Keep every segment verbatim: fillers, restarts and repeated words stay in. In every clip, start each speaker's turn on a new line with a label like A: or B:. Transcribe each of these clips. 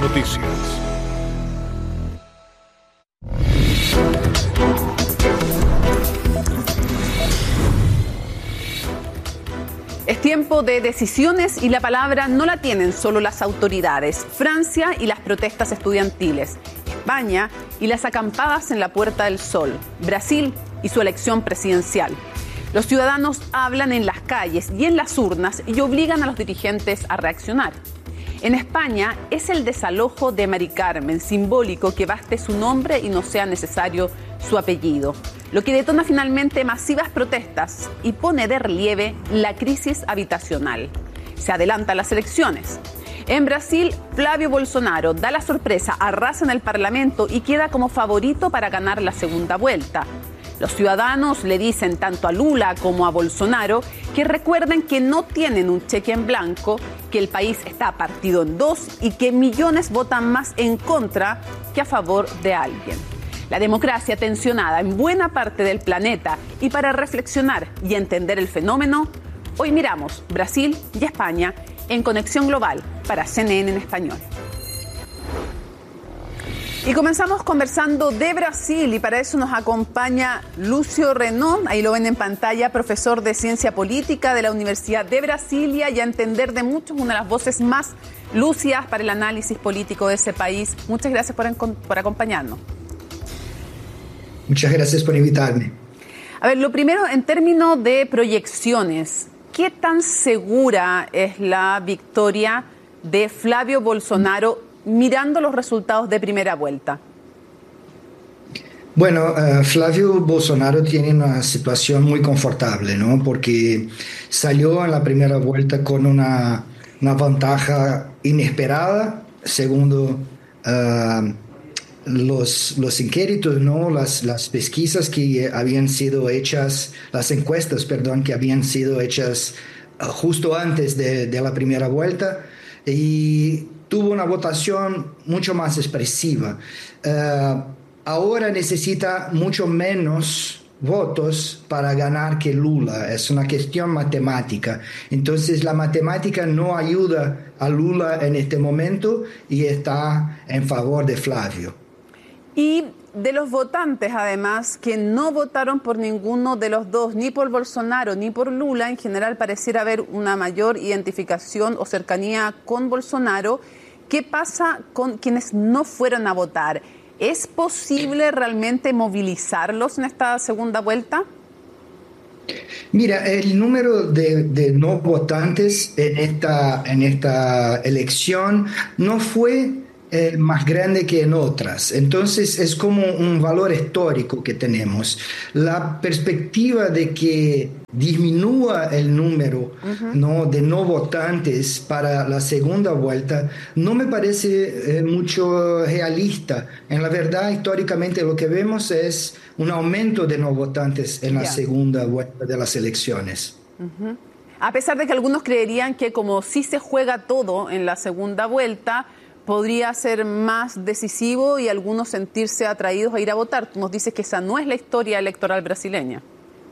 A: Noticias.
B: Es tiempo de decisiones y la palabra no la tienen solo las autoridades. Francia y las protestas estudiantiles. España y las acampadas en la Puerta del Sol. Brasil y su elección presidencial. Los ciudadanos hablan en las calles y en las urnas y obligan a los dirigentes a reaccionar. En España es el desalojo de Mari Carmen, simbólico que baste su nombre y no sea necesario su apellido, lo que detona finalmente masivas protestas y pone de relieve la crisis habitacional. Se adelantan las elecciones. En Brasil, Flávio Bolsonaro da la sorpresa, arrasa en el Parlamento y queda como favorito para ganar la segunda vuelta. Los ciudadanos le dicen tanto a Lula como a Bolsonaro que recuerden que no tienen un cheque en blanco, que el país está partido en dos y que millones votan más en contra que a favor de alguien. La democracia tensionada en buena parte del planeta, y para reflexionar y entender el fenómeno, hoy miramos Brasil y España en Conexión Global para C N N en español. Y comenzamos conversando de Brasil y para eso nos acompaña Lúcio Renon, ahí lo ven en pantalla, profesor de Ciencia Política de la Universidad de Brasilia y a entender de muchos, una de las voces más lúcidas para el análisis político de ese país. Muchas gracias por, por acompañarnos.
C: Muchas gracias por invitarme.
B: A ver, lo primero en términos de proyecciones, ¿qué tan segura es la victoria de Flávio Bolsonaro mirando los resultados de primera vuelta?
C: Bueno, uh, Flávio Bolsonaro tiene una situación muy confortable, ¿no? Porque salió en la primera vuelta con una, una ventaja inesperada, segundo uh, los, los inquéritos, ¿no? Las, las pesquisas que habían sido hechas, las encuestas, perdón, que habían sido hechas uh, justo antes de, de la primera vuelta, y tuvo una votación mucho más expresiva. Uh, ahora necesita mucho menos votos para ganar que Lula. Es una cuestión matemática. Entonces la matemática no ayuda a Lula en este momento y está en favor de Flávio.
B: Y de los votantes, además, que no votaron por ninguno de los dos, ni por Bolsonaro ni por Lula, en general pareciera haber una mayor identificación o cercanía con Bolsonaro. ¿Qué pasa con quienes no fueron a votar? ¿Es posible realmente movilizarlos en esta segunda vuelta?
C: Mira, el número de, de no votantes en esta, en esta elección no fue el más grande que en otras. Entonces es como un valor histórico que tenemos. La perspectiva de que disminúa el número uh-huh. ¿no? de no votantes para la segunda vuelta no me parece eh, mucho realista. En la verdad, históricamente lo que vemos es un aumento de no votantes en la yeah. segunda vuelta de las elecciones.
B: Uh-huh. A pesar de que algunos creerían que como sí se juega todo en la segunda vuelta, podría ser más decisivo y algunos sentirse atraídos a ir a votar. Tú nos dices que esa no es la historia electoral brasileña.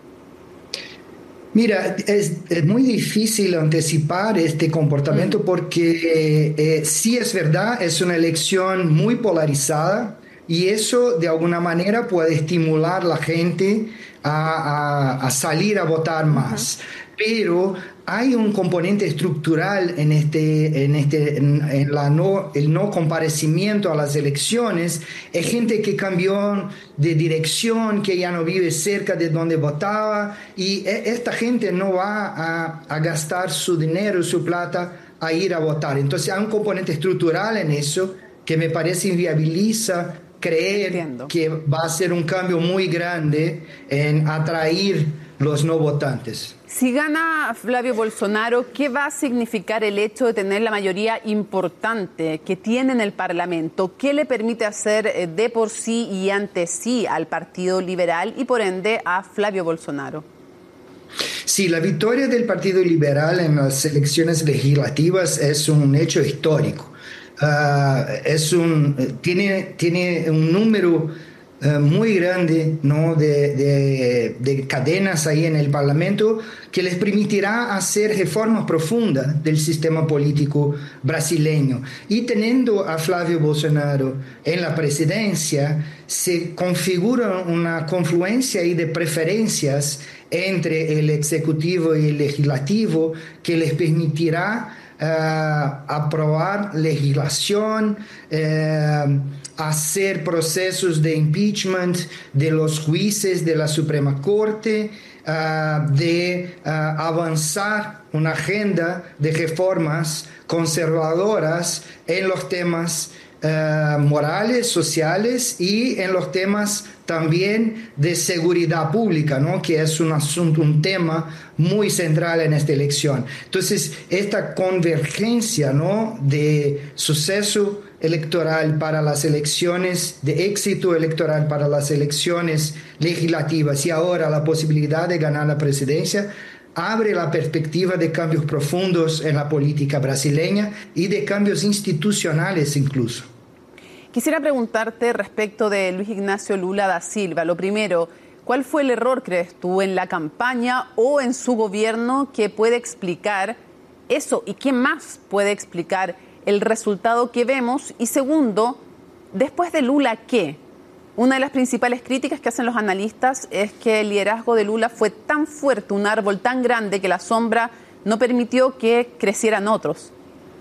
C: Mira, es, es muy difícil anticipar este comportamiento mm. porque eh, sí es verdad, es una elección muy polarizada y eso de alguna manera puede estimular a la gente a, a, a salir a votar más. Uh-huh. Pero hay un componente estructural en este, en este, en, en la no, el no comparecimiento a las elecciones. Es gente que cambió de dirección, que ya no vive cerca de donde votaba, y esta gente no va a, a gastar su dinero, su plata, a ir a votar. Entonces hay un componente estructural en eso que me parece inviabiliza creer Entiendo. que va a ser un cambio muy grande en atraer los no votantes.
B: Si gana Flávio Bolsonaro, ¿qué va a significar el hecho de tener la mayoría importante que tiene en el Parlamento? ¿Qué le permite hacer de por sí y ante sí al Partido Liberal y por ende a Flávio Bolsonaro?
C: Sí, la victoria del Partido Liberal en las elecciones legislativas es un hecho histórico. Uh, es un, tiene, tiene un número uh, muy grande, ¿no? de, de, de cadenas ahí en el Parlamento que les permitirá hacer reformas profundas del sistema político brasileño. Y teniendo a Flávio Bolsonaro en la presidencia, se configura una confluencia ahí de preferencias entre el ejecutivo y el legislativo que les permitirá Uh, aprobar legislación, uh, hacer procesos de impeachment de los jueces de la Suprema Corte, uh, de uh, avanzar una agenda de reformas conservadoras en los temas uh, morales, sociales y en los temas también de seguridad pública, ¿no? Que es un asunto, un tema muy central en esta elección. Entonces, esta convergencia, ¿no? de suceso electoral para las elecciones, de éxito electoral para las elecciones legislativas y ahora la posibilidad de ganar la presidencia, abre la perspectiva de cambios profundos en la política brasileña y de cambios institucionales incluso.
B: Quisiera preguntarte respecto de Luis Ignacio Lula da Silva. Lo primero, ¿cuál fue el error, crees tú, en la campaña o en su gobierno que puede explicar eso? ¿Y qué más puede explicar el resultado que vemos? Y segundo, después de Lula, ¿qué? Una de las principales críticas que hacen los analistas es que el liderazgo de Lula fue tan fuerte, un árbol tan grande, que la sombra no permitió que crecieran otros.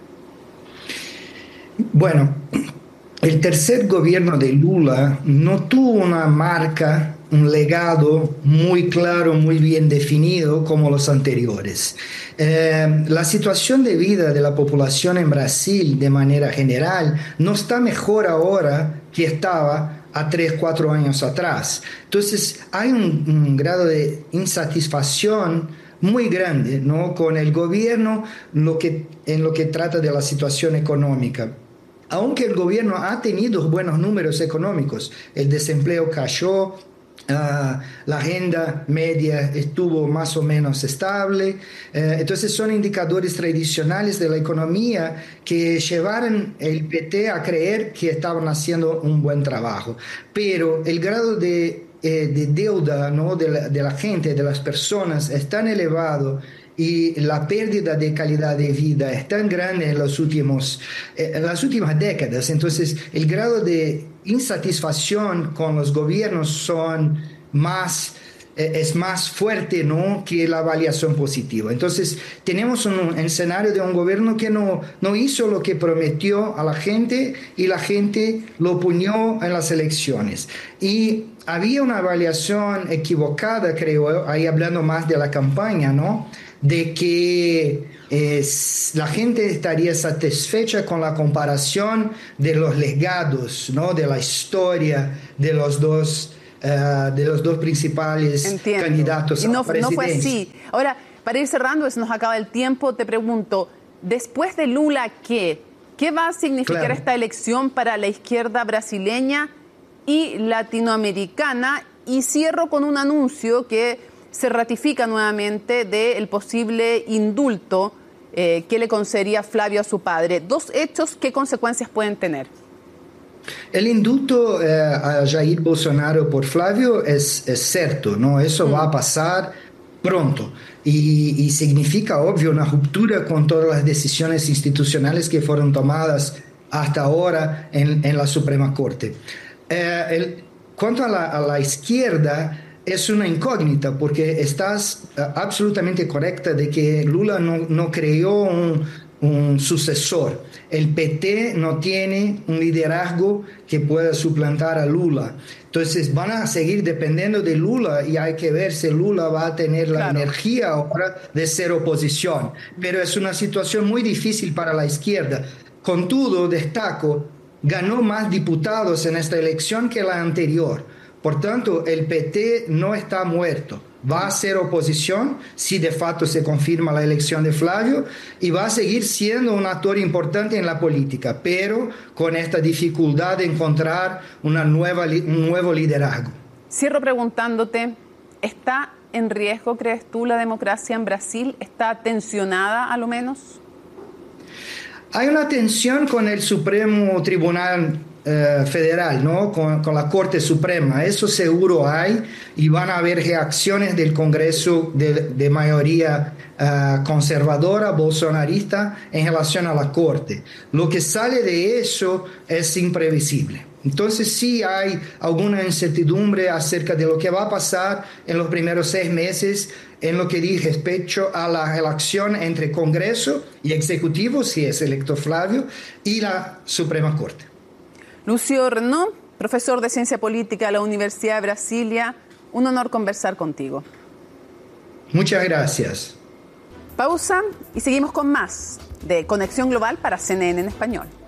C: Bueno, el tercer gobierno de Lula no tuvo una marca, un legado muy claro, muy bien definido como los anteriores. Eh, la situación de vida de la población en Brasil de manera general no está mejor ahora que estaba a tres, cuatro años atrás. Entonces hay un, un grado de insatisfacción muy grande, ¿no? con el gobierno lo que, en lo que trata de la situación económica. Aunque el gobierno ha tenido buenos números económicos, el desempleo cayó, uh, la agenda media estuvo más o menos estable, uh, entonces son indicadores tradicionales de la economía que llevaron el P T a creer que estaban haciendo un buen trabajo. Pero el grado de, eh, de deuda, ¿no? de, la, de la gente, de las personas, es tan elevado y la pérdida de calidad de vida es tan grande en, los últimos, en las últimas décadas. Entonces, el grado de insatisfacción con los gobiernos son más, eh, es más fuerte, ¿no? que la variación positiva. Entonces, tenemos un, un escenario de un gobierno que no, no hizo lo que prometió a la gente y la gente lo puñó en las elecciones. Y había una evaluación equivocada, creo, ahí hablando más de la campaña, ¿no? de que eh, la gente estaría satisfecha con la comparación de los legados, ¿no? de la historia de los dos, uh, de los dos principales Entiendo. candidatos
B: y no,
C: a la presidencia.
B: No fue así. Ahora, para ir cerrando, se nos acaba el tiempo, te pregunto, después de Lula, ¿qué? ¿Qué va a significar claro. esta elección para la izquierda brasileña y latinoamericana? Y cierro con un anuncio que se ratifica nuevamente del posible indulto eh, que le concedería Flávio a su padre. Dos hechos, ¿qué consecuencias pueden tener?
C: El indulto eh, a Jair Bolsonaro por Flávio es, es cierto, ¿no? Eso mm. va a pasar pronto y, y significa, obvio, una ruptura con todas las decisiones institucionales que fueron tomadas hasta ahora en, en la Suprema Corte. Eh, el, cuanto a la, a la izquierda, es una incógnita porque estás uh, absolutamente correcta de que Lula no, no creó un, un sucesor. El P T no tiene un liderazgo que pueda suplantar a Lula. Entonces van a seguir dependiendo de Lula y hay que ver si Lula va a tener la claro. energía ahora de ser oposición. Pero es una situación muy difícil para la izquierda. Con todo, destaco, ganó más diputados en esta elección que la anterior. Por tanto, el P T no está muerto. Va a ser oposición si de facto se confirma la elección de Flávio y va a seguir siendo un actor importante en la política, pero con esta dificultad de encontrar una nueva, un nuevo liderazgo.
B: Cierro preguntándote, ¿está en riesgo, crees tú, la democracia en Brasil? ¿Está tensionada a lo menos?
C: Hay una tensión con el Supremo Tribunal uh, Federal, ¿no? Con, con la Corte Suprema. Eso seguro hay y van a haber reacciones del Congreso de, de mayoría uh, conservadora, bolsonarista, en relación a la Corte. Lo que sale de eso es imprevisible. Entonces sí hay alguna incertidumbre acerca de lo que va a pasar en los primeros seis meses en lo que dice respecto a la relación entre Congreso y Ejecutivo, si es electo Flavio, y la Suprema Corte.
B: Lucio Renaud, profesor de Ciencia Política de la Universidad de Brasilia, un honor conversar contigo.
C: Muchas gracias.
B: Pausa y seguimos con más de Conexión Global para C N N en español.